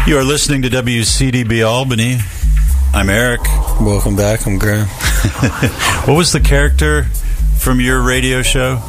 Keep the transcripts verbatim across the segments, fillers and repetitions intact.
You are listening to W C D B Albany. I'm Eric. Welcome back. I'm Graham. What was the character from your radio show?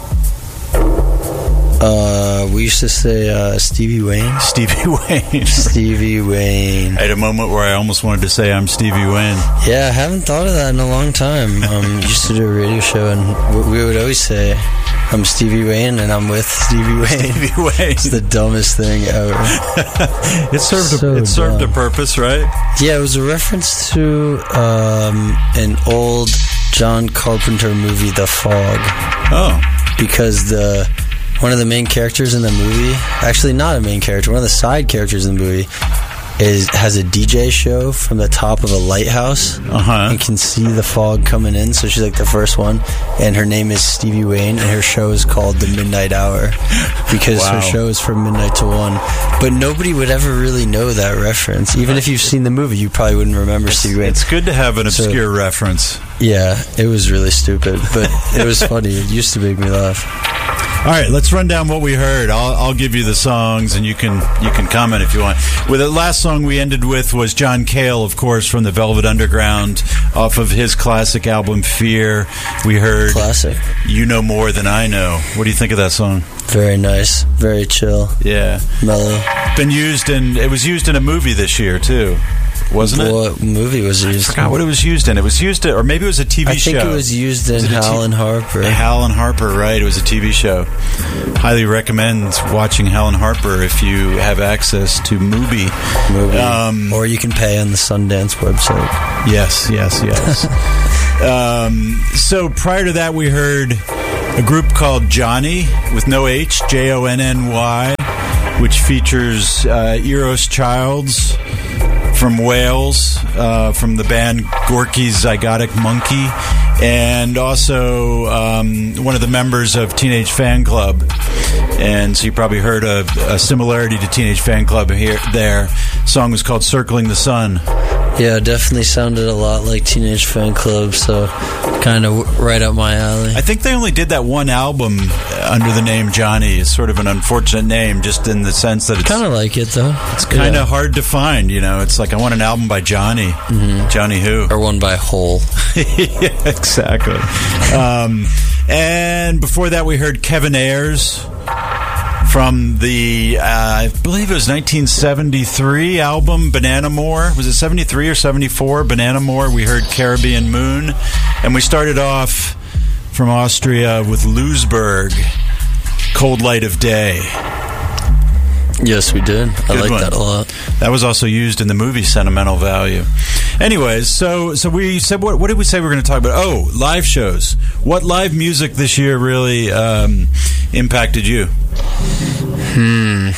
Uh, we used to say uh, Stevie Wayne. Stevie Wayne. Stevie Wayne. I had a moment where I almost wanted to say I'm Stevie Wayne. Yeah, I haven't thought of that in a long time. Um, used to do a radio show, and we would always say, I'm Stevie Wayne, and I'm with Stevie Wayne. Stevie Wayne. It's the dumbest thing ever. it served so a, it served dumb. a purpose, right? Yeah, it was a reference to um, an old John Carpenter movie, The Fog. Oh. Because the one of the main characters in the movie, actually not a main character, one of the side characters in the movie, is has a D J show from the top of a lighthouse, uh-huh. and can see the fog coming in. So she's like the first one, and her name is Stevie Wayne, and her show is called The Midnight Hour because wow. her show is from midnight to one. But nobody would ever really know that reference. Even if you've seen the movie, you probably wouldn't remember it's, Stevie Wayne. It's good to have an obscure so, reference. Yeah, it was really stupid, but it was funny. It used to make me laugh. All right, let's run down what we heard. I'll, I'll give you the songs, and you can you can comment if you want. Well, the last song we ended with was John Cale, of course, from the Velvet Underground, off of his classic album Fear. We heard classic. You Know More Than I Know. What do you think of that song? Very nice, very chill. Yeah, mellow. Been used in. It was used in a movie this year too. Wasn't it? What movie was it used I forgot in? what it was used in. It was used in, or maybe it was a T V I show. I think it was used in was Hal t- and Harper. Hal and Harper, right. It was a T V show. Highly recommend watching Hal and Harper if you have access to Mubi. Mubi. Um, or you can pay on the Sundance website. Yes, yes, yes. um, so prior to that, we heard a group called Johnny, with no H, J O N N Y, which features uh, Eros Childs from Wales, uh, from the band Gorky's Zygotic Monkey, and also um, one of the members of Teenage Fan Club. And so you probably heard a, a similarity to Teenage Fan Club here. There, the song was called "Circling the Sun." Yeah, definitely sounded a lot like Teenage Fan Club, so kind of right up my alley. I think they only did that one album under the name Johnny. It's sort of an unfortunate name, just in the sense that it's kind of like it, though. It's kind of yeah. hard to find, you know. It's like, I want an album by Johnny. Mm-hmm. Johnny who? Or one by Hole. Yeah, exactly. um, and before that, we heard Kevin Ayers from the, uh, I believe it was nineteen seventy-three album, Bananamore. Was it seventy-three or seventy-four? Bananamore. We heard Caribbean Moon. And we started off from Austria with Luzberg, Cold Light of Day. Yes, we did. I Good like one. that a lot. That was also used in the movie Sentimental Value. Anyways, so so we said, what, what did we say we were going to talk about? Oh, live shows. What live music this year really um, impacted you? Hmm.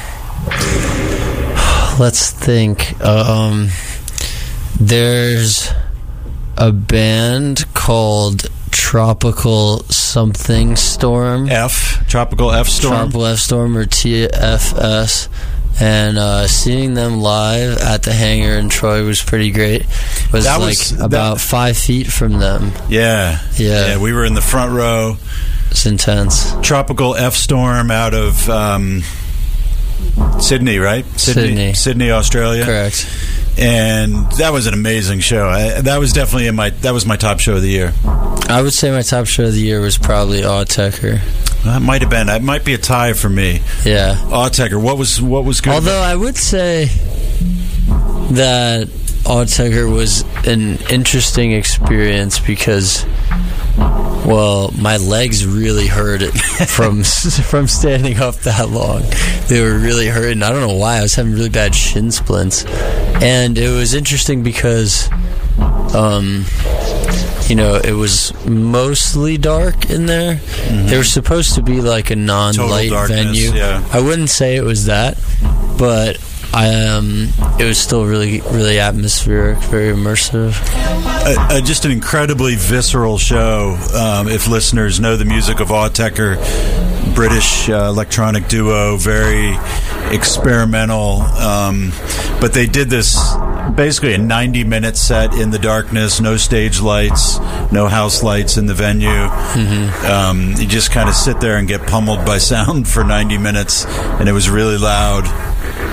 Let's think. Um, there's a band called Tropical Something Storm. F. Tropical F Storm. Tropical F Storm, or T F S. And uh, seeing them live at the Hangar in Troy was pretty great. It was that like was, about that, five feet from them. Yeah. Yeah. Yeah, we were in the front row. It's intense. Tropical F Storm out of um, Sydney, right? Sydney, Sydney. Sydney, Australia. Correct. And that was an amazing show. I, that was definitely in my that was my top show of the year. I would say my top show of the year was probably Autechre. That might have been. That might be a tie for me. Yeah. Autechre. What was what was good? Although I would say that Autechre was an interesting experience because, well, my legs really hurt it from from standing up that long. They were really hurting. I don't know why. I was having really bad shin splints. And it was interesting because, um, you know, it was mostly dark in there. Mm-hmm. There was supposed to be like a non-light venue. Yeah. I wouldn't say it was that, but I um, it was still really, really atmospheric, very immersive. Uh, uh, just an incredibly visceral show. Um, if listeners know the music of Autechre, British uh, electronic duo, very experimental. Um, but they did this basically a ninety-minute set in the darkness, no stage lights, no house lights in the venue. Mm-hmm. Um, you just kind of sit there and get pummeled by sound for ninety minutes, and it was really loud.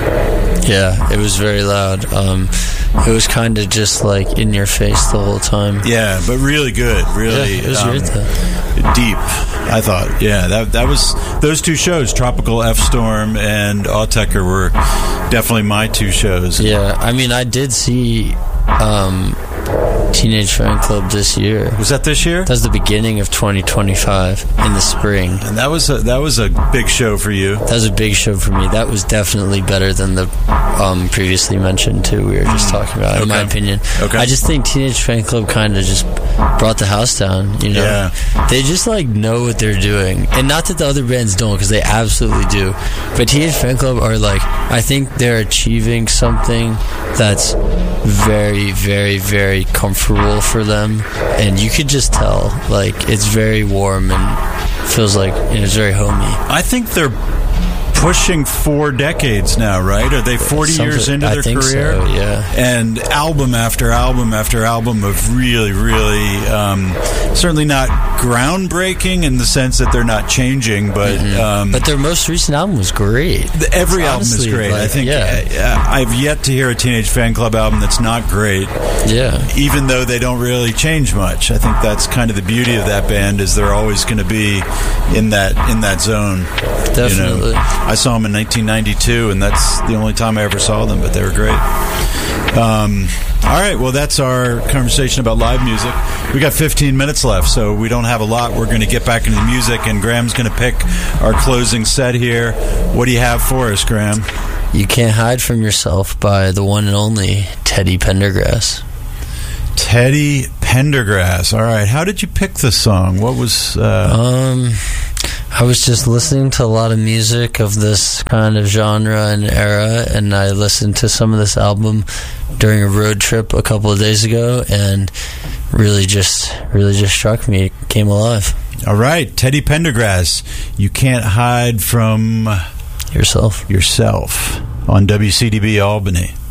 Yeah, it was very loud. Um, it was kind of just like in your face the whole time. Yeah, but really good. Really, yeah, it was um, great though. Deep, I thought. Yeah, that that was those two shows, Tropical F Storm and Autechre, were definitely my two shows. Yeah, I mean, I did see um, Teenage Fan Club this year. Was that this year? That was the beginning of twenty twenty-five in the spring. And that was a, that was a big show for you. That was a big show for me. That was definitely better than the um, previously mentioned two we were just talking about, okay. in my opinion. Okay. I just think Teenage Fan Club kind of just brought the house down, you know? Yeah. They just, like, know what they're doing. And not that the other bands don't, because they absolutely do. But Teenage Fan Club are, like, I think they're achieving something that's very, very, very comfortable for them. And you could just tell, like, it's very warm and feels like, you know, it's very homey. I think they're pushing four decades now, right? Are they forty Something, years into I their think career? So, yeah. And album after album after album of really, really, um, certainly not groundbreaking in the sense that they're not changing, but Mm-hmm. um, but their most recent album was great. the, every album Honestly, is great. like, I think yeah. uh, I've yet to hear a Teenage Fan Club album that's not great. Yeah. Even though they don't really change much. I think that's kind of the beauty of that band, is they're always going to be in that in that zone. Definitely. You know? I saw them in nineteen ninety-two, and that's the only time I ever saw them, but they were great. Um, all right, well, that's our conversation about live music. We got fifteen minutes left, so we don't have a lot. We're going to get back into the music, and Graham's going to pick our closing set here. What do you have for us, Graham? You Can't Hide From Yourself by the one and only Teddy Pendergrass. Teddy Pendergrass. All right, how did you pick this song? What was... Uh... Um... I was just listening to a lot of music of this kind of genre and era, and I listened to some of this album during a road trip a couple of days ago, and really just really just struck me. It came alive. All right, Teddy Pendergrass, You Can't Hide From Yourself. Yourself on W C D B Albany.